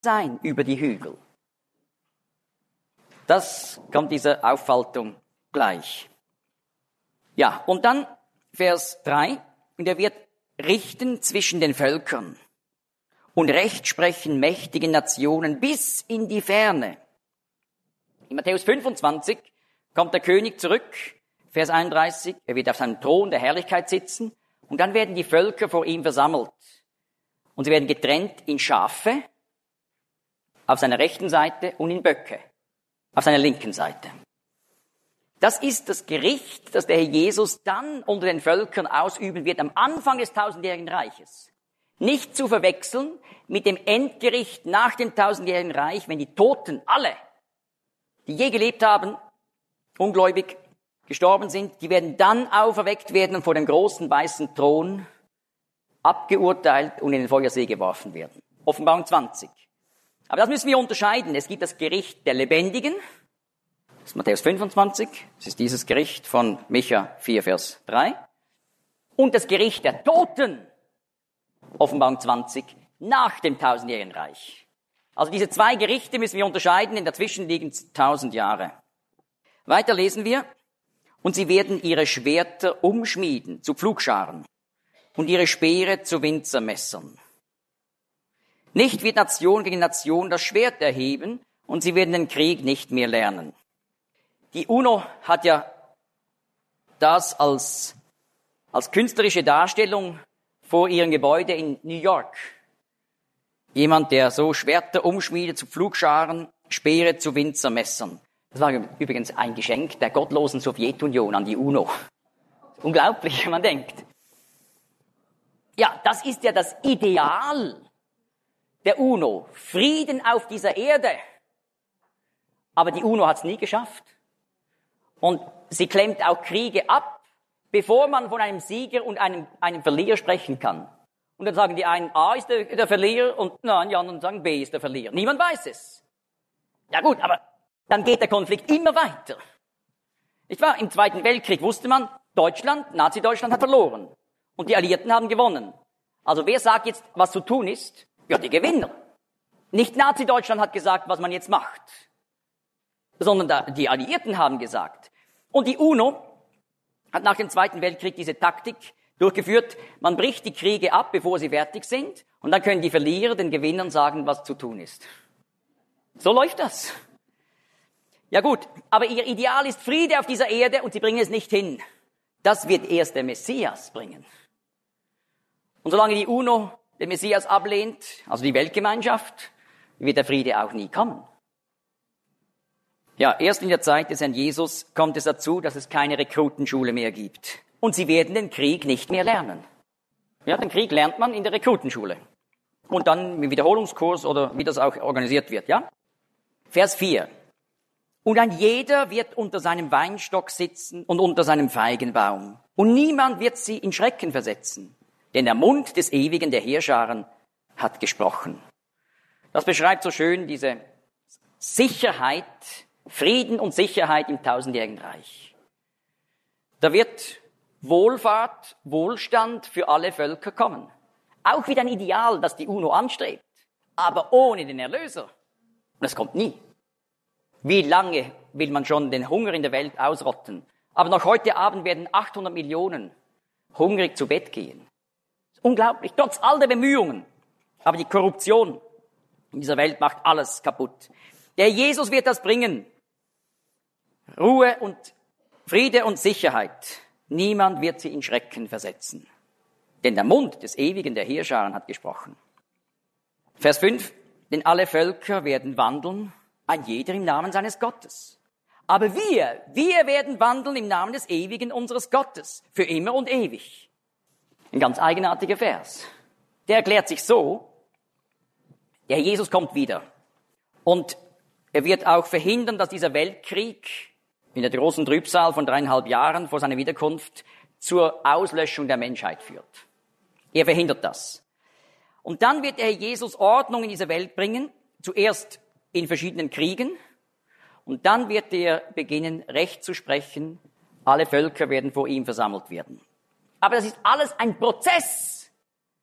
sein über die Hügel. Das kommt dieser Auffaltung gleich. Ja, und dann Vers 3. Und er wird richten zwischen den Völkern und Recht sprechen mächtigen Nationen bis in die Ferne. In Matthäus 25 kommt der König zurück, Vers 31. Er wird auf seinem Thron der Herrlichkeit sitzen und dann werden die Völker vor ihm versammelt. Und sie werden getrennt in Schafe auf seiner rechten Seite und in Böcke auf seiner linken Seite. Das ist das Gericht, das der Herr Jesus dann unter den Völkern ausüben wird am Anfang des tausendjährigen Reiches. Nicht zu verwechseln mit dem Endgericht nach dem tausendjährigen Reich, wenn die Toten, alle, die je gelebt haben, ungläubig gestorben sind, die werden dann auferweckt werden und vor dem großen weißen Thron abgeurteilt und in den Feuersee geworfen werden. Offenbarung 20. Aber das müssen wir unterscheiden. Es gibt das Gericht der Lebendigen, das ist Matthäus 25, das ist dieses Gericht von Micha 4, Vers 3, und das Gericht der Toten, Offenbarung 20, nach dem tausendjährigen Reich. Also diese zwei Gerichte müssen wir unterscheiden, denn dazwischen liegen 1000 Jahre. Weiter lesen wir, und sie werden ihre Schwerter umschmieden zu Pflugscharen und ihre Speere zu Winzermessern. Nicht wird Nation gegen Nation das Schwert erheben und sie werden den Krieg nicht mehr lernen. Die UNO hat ja das als künstlerische Darstellung vor ihrem Gebäude in New York. Jemand, der so Schwerter umschmiedet zu Pflugscharen, Speere zu Winzermessern. Das war übrigens ein Geschenk der gottlosen Sowjetunion an die UNO. Unglaublich, wenn man denkt. Ja, das ist ja das Ideal der UNO. Frieden auf dieser Erde. Aber die UNO hat es nie geschafft. Und sie klemmt auch Kriege ab, bevor man von einem Sieger und einem Verlierer sprechen kann. Und dann sagen die einen, A ist der Verlierer und nein, die anderen sagen, B ist der Verlierer. Niemand weiß es. Ja gut, aber dann geht der Konflikt immer weiter. Nicht wahr? Im Zweiten Weltkrieg wusste man, Nazi-Deutschland hat verloren. Und die Alliierten haben gewonnen. Also wer sagt jetzt, was zu tun ist? Ja, die Gewinner. Nicht Nazi-Deutschland hat gesagt, was man jetzt macht, sondern die Alliierten haben gesagt. Und die UNO hat nach dem Zweiten Weltkrieg diese Taktik durchgeführt, man bricht die Kriege ab, bevor sie fertig sind, und dann können die Verlierer den Gewinnern sagen, was zu tun ist. So läuft das. Ja gut, aber ihr Ideal ist Friede auf dieser Erde und sie bringen es nicht hin. Das wird erst der Messias bringen. Und solange die UNO den Messias ablehnt, also die Weltgemeinschaft, wird der Friede auch nie kommen. Ja, erst in der Zeit des Herrn Jesus kommt es dazu, dass es keine Rekrutenschule mehr gibt. Und sie werden den Krieg nicht mehr lernen. Ja, den Krieg lernt man in der Rekrutenschule. Und dann im Wiederholungskurs oder wie das auch organisiert wird, ja? Vers 4. Und ein jeder wird unter seinem Weinstock sitzen und unter seinem Feigenbaum. Und niemand wird sie in Schrecken versetzen. Denn der Mund des Ewigen, der Heerscharen, hat gesprochen. Das beschreibt so schön diese Sicherheit, Frieden und Sicherheit im tausendjährigen Reich. Da wird Wohlfahrt, Wohlstand für alle Völker kommen. Auch wieder ein Ideal, das die UNO anstrebt, aber ohne den Erlöser. Und das kommt nie. Wie lange will man schon den Hunger in der Welt ausrotten? Aber noch heute Abend werden 800 Millionen hungrig zu Bett gehen. Unglaublich, trotz all der Bemühungen. Aber die Korruption in dieser Welt macht alles kaputt. Der Jesus wird das bringen. Ruhe und Friede und Sicherheit. Niemand wird sie in Schrecken versetzen. Denn der Mund des Ewigen, der Heerscharen, hat gesprochen. Vers 5. Denn alle Völker werden wandeln, ein jeder im Namen seines Gottes. Aber wir werden wandeln im Namen des Ewigen unseres Gottes, für immer und ewig. Ein ganz eigenartiger Vers. Der erklärt sich so, der Herr Jesus kommt wieder. Und er wird auch verhindern, dass dieser Weltkrieg in der großen Trübsal von 3,5 Jahren vor seiner Wiederkunft zur Auslöschung der Menschheit führt. Er verhindert das. Und dann wird der Herr Jesus Ordnung in diese Welt bringen, zuerst in verschiedenen Kriegen, und dann wird er beginnen, Recht zu sprechen. Alle Völker werden vor ihm versammelt werden. Aber das ist alles ein Prozess.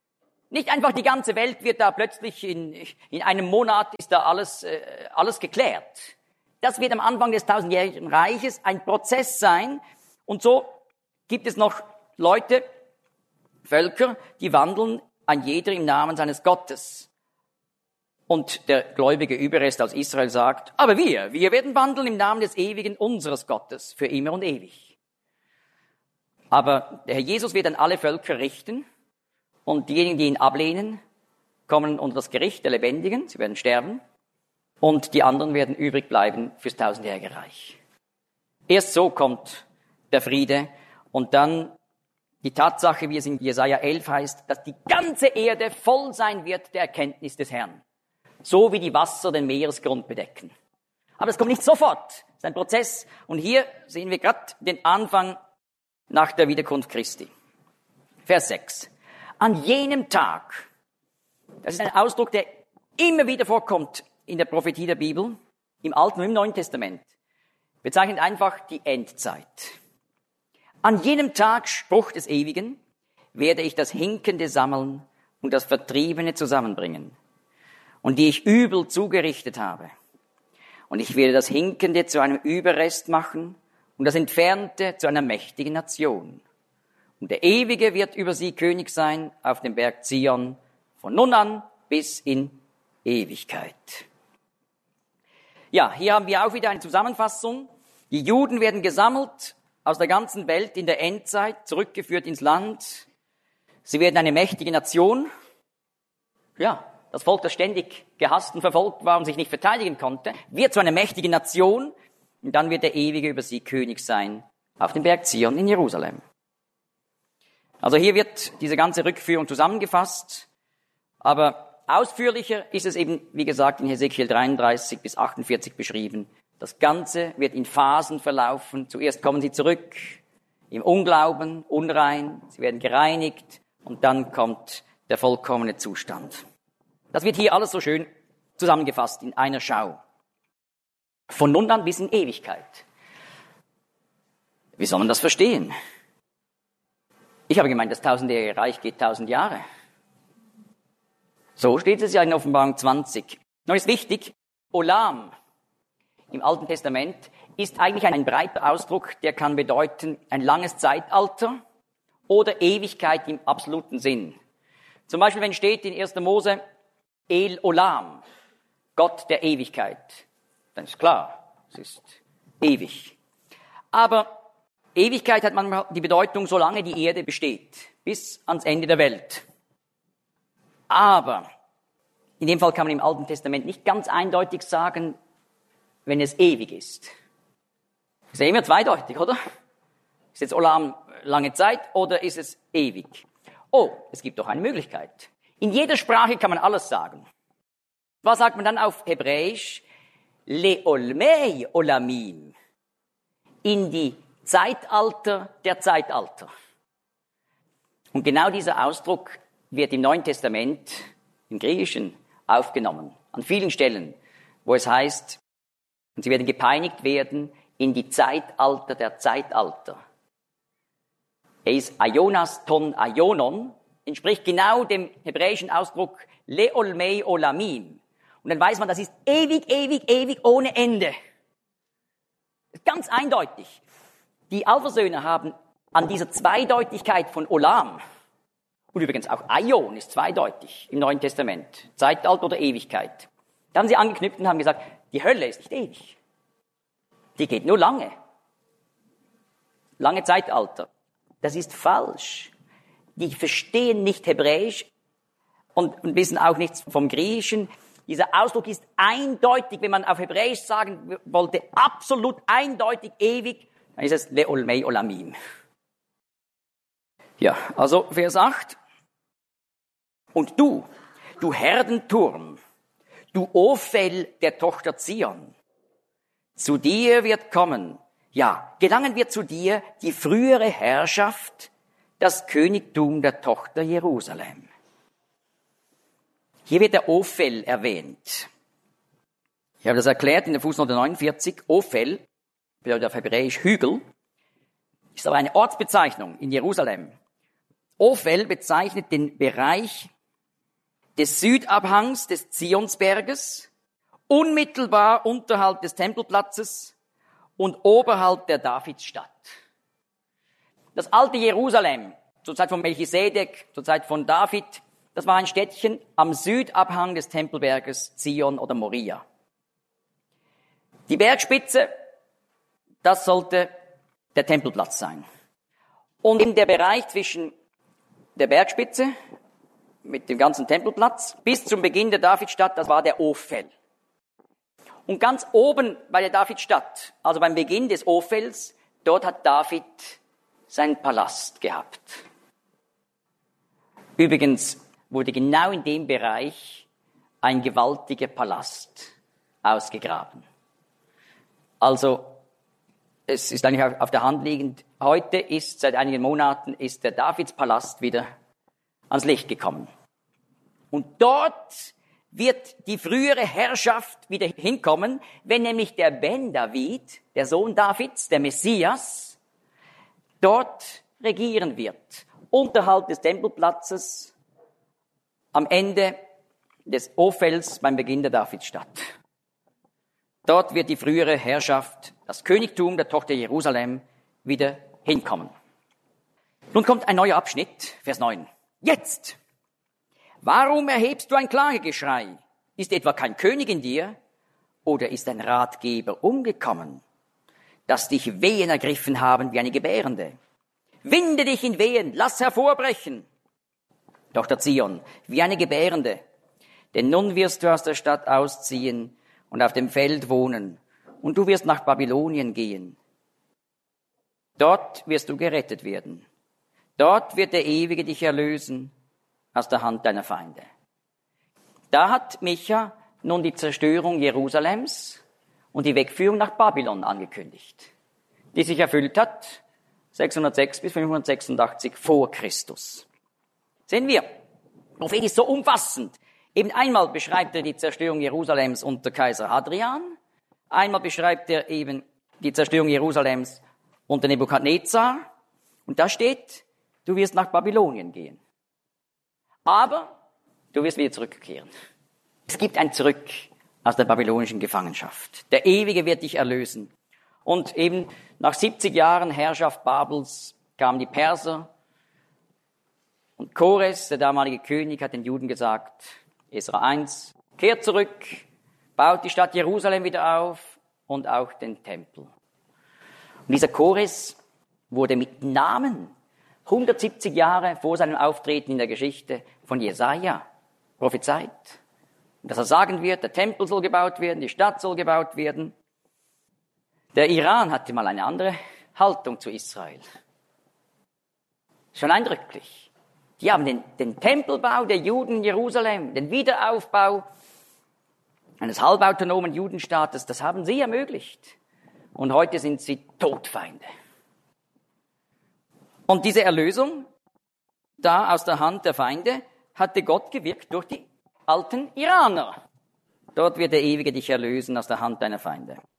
Nicht einfach die ganze Welt wird da plötzlich in einem Monat ist da alles geklärt. Das wird am Anfang des tausendjährigen Reiches ein Prozess sein. Und so gibt es noch Leute, Völker, die wandeln ein jeder im Namen seines Gottes. Und der gläubige Überrest aus Israel sagt, aber wir werden wandeln im Namen des ewigen unseres Gottes für immer und ewig. Aber der Herr Jesus wird dann alle Völker richten. Und diejenigen, die ihn ablehnen, kommen unter das Gericht der Lebendigen, sie werden sterben. Und die anderen werden übrig bleiben fürs tausendjährige Reich. Erst so kommt der Friede und dann die Tatsache, wie es in Jesaja 11 heißt, dass die ganze Erde voll sein wird der Erkenntnis des Herrn. So wie die Wasser den Meeresgrund bedecken. Aber es kommt nicht sofort, es ist ein Prozess. Und hier sehen wir gerade den Anfang nach der Wiederkunft Christi. Vers 6. An jenem Tag, das ist ein Ausdruck, der immer wieder vorkommt in der Prophetie der Bibel, im Alten und im Neuen Testament, bezeichnet einfach die Endzeit. An jenem Tag, Spruch des Ewigen, werde ich das Hinkende sammeln und das Vertriebene zusammenbringen, und die ich übel zugerichtet habe. Und ich werde das Hinkende zu einem Überrest machen und das Entfernte zu einer mächtigen Nation. Und der Ewige wird über sie König sein auf dem Berg Zion, von nun an bis in Ewigkeit. Ja, hier haben wir auch wieder eine Zusammenfassung. Die Juden werden gesammelt aus der ganzen Welt in der Endzeit, zurückgeführt ins Land. Sie werden eine mächtige Nation. Ja, das Volk, das ständig gehasst und verfolgt war und sich nicht verteidigen konnte, wird zu einer mächtigen Nation. Und dann wird der Ewige über sie König sein auf dem Berg Zion in Jerusalem. Also hier wird diese ganze Rückführung zusammengefasst, aber ausführlicher ist es eben, wie gesagt, in Hesekiel 33 bis 48 beschrieben. Das Ganze wird in Phasen verlaufen. Zuerst kommen sie zurück im Unglauben, unrein, sie werden gereinigt und dann kommt der vollkommene Zustand. Das wird hier alles so schön zusammengefasst in einer Schau. Von nun an bis in Ewigkeit. Wie soll man das verstehen? Ich habe gemeint, das tausendjährige Reich geht 1000 Jahre. So steht es ja in Offenbarung 20. Nun ist wichtig, Olam im Alten Testament ist eigentlich ein breiter Ausdruck, der kann bedeuten ein langes Zeitalter oder Ewigkeit im absoluten Sinn. Zum Beispiel, wenn steht in 1. Mose El Olam, Gott der Ewigkeit, dann ist klar, es ist ewig. Aber Ewigkeit hat manchmal die Bedeutung, solange die Erde besteht, bis ans Ende der Welt. Aber in dem Fall kann man im Alten Testament nicht ganz eindeutig sagen, wenn es ewig ist. Ist ja immer zweideutig, oder? Ist jetzt Olam lange Zeit oder ist es ewig? Oh, es gibt doch eine Möglichkeit. In jeder Sprache kann man alles sagen. Was sagt man dann auf Hebräisch? Leolmei Olamim. In die Zeitalter der Zeitalter. Und genau dieser Ausdruck wird im Neuen Testament, im Griechischen, aufgenommen. An vielen Stellen, wo es heißt, und sie werden gepeinigt werden in die Zeitalter der Zeitalter. Eis Aionas ton Aionon entspricht genau dem hebräischen Ausdruck Leolmei Olamim. Und dann weiß man, das ist ewig, ewig, ewig ohne Ende. Ganz eindeutig. Die Alpha-Söhne haben an dieser Zweideutigkeit von Olam, und übrigens auch Aion ist zweideutig im Neuen Testament, Zeitalter oder Ewigkeit. Da haben sie angeknüpft und haben gesagt, die Hölle ist nicht ewig. Die geht nur lange. Lange Zeitalter. Das ist falsch. Die verstehen nicht Hebräisch und wissen auch nichts vom Griechischen. Dieser Ausdruck ist eindeutig, wenn man auf Hebräisch sagen wollte, absolut eindeutig ewig, dann ist es Leolmei Olamim. Ja, also Vers 8. Und du Herdenturm, du Ophel der Tochter Zion, zu dir wird kommen, ja, gelangen wird zu dir die frühere Herrschaft, das Königtum der Tochter Jerusalem. Hier wird der Ophel erwähnt. Ich habe das erklärt in der Fußnote 49. Ophel bedeutet auf Hebräisch Hügel, ist aber eine Ortsbezeichnung in Jerusalem. Ophel bezeichnet den Bereich des Südabhangs des Zionsberges, unmittelbar unterhalb des Tempelplatzes und oberhalb der Davidsstadt. Das alte Jerusalem, zur Zeit von Melchisedek, zur Zeit von David, das war ein Städtchen am Südabhang des Tempelberges Zion oder Moria. Die Bergspitze, das sollte der Tempelplatz sein. Und in der Bereich zwischen der Bergspitze mit dem ganzen Tempelplatz bis zum Beginn der Davidstadt, das war der Ophel. Und ganz oben bei der Davidstadt, also beim Beginn des Ophels, dort hat David seinen Palast gehabt. Übrigens wurde genau in dem Bereich ein gewaltiger Palast ausgegraben. Also es ist eigentlich auf der Hand liegend. Heute ist, seit einigen Monaten, ist der Davidspalast wieder ans Licht gekommen. Und dort wird die frühere Herrschaft wieder hinkommen, wenn nämlich der Ben David, der Sohn Davids, der Messias, dort regieren wird. Unterhalb des Tempelplatzes, am Ende des Ophels beim Beginn der Davidstadt. Dort wird die frühere Herrschaft, das Königtum der Tochter Jerusalem, wieder hinkommen. Nun kommt ein neuer Abschnitt, Vers 9. Jetzt! Warum erhebst du ein Klagegeschrei? Ist etwa kein König in dir? Oder ist ein Ratgeber umgekommen, dass dich Wehen ergriffen haben wie eine Gebärende? Winde dich in Wehen, lass hervorbrechen. Tochter Zion, wie eine Gebärende. Denn nun wirst du aus der Stadt ausziehen und auf dem Feld wohnen, und du wirst nach Babylonien gehen. Dort wirst du gerettet werden. Dort wird der Ewige dich erlösen aus der Hand deiner Feinde. Da hat Micha nun die Zerstörung Jerusalems und die Wegführung nach Babylon angekündigt, die sich erfüllt hat 606 bis 586 vor Christus. Sehen wir, der Prophet ist so umfassend. Eben einmal beschreibt er die Zerstörung Jerusalems unter Kaiser Hadrian, einmal beschreibt er eben die Zerstörung Jerusalems unter Nebukadnezar, und da steht, du wirst nach Babylonien gehen. Aber du wirst wieder zurückkehren. Es gibt ein Zurück aus der babylonischen Gefangenschaft. Der Ewige wird dich erlösen. Und eben nach 70 Jahren Herrschaft Babels kamen die Perser, und Kores, der damalige König, hat den Juden gesagt, Esra 1, kehrt zurück, baut die Stadt Jerusalem wieder auf und auch den Tempel. Und dieser Kores wurde mit Namen 170 Jahre vor seinem Auftreten in der Geschichte von Jesaja prophezeit. Dass er sagen wird, der Tempel soll gebaut werden, die Stadt soll gebaut werden. Der Iran hatte mal eine andere Haltung zu Israel. Schon eindrücklich. Die haben den Tempelbau der Juden in Jerusalem, den Wiederaufbau eines halbautonomen Judenstaates, das haben sie ermöglicht. Und heute sind sie Todfeinde. Und diese Erlösung, da aus der Hand der Feinde, hatte Gott gewirkt durch die alten Iraner. Dort wird der Ewige dich erlösen aus der Hand deiner Feinde.